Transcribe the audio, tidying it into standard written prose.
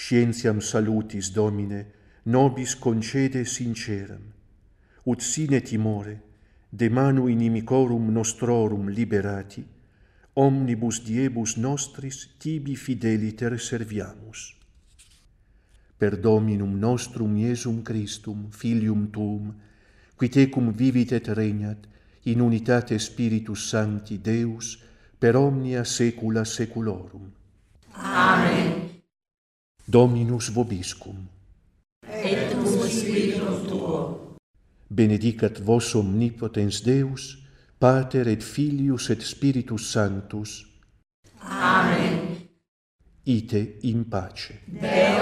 Scientiam salutis, Domine, nobis concede sinceram, ut sine timore, de manu inimicorum nostrorum liberati, omnibus diebus nostris tibi fideliter serviamus. Per Dominum nostrum Iesum Christum, Filium Tuum, qui tecum vivit et regnat, in unitate Spiritus Sancti Deus, per omnia saecula saeculorum. Amen. Dominus vobiscum. Et cum spiritum tuo. Benedicat vos omnipotens Deus, Pater et Filius et Spiritus Sanctus. Amen. Ite in pace. Deo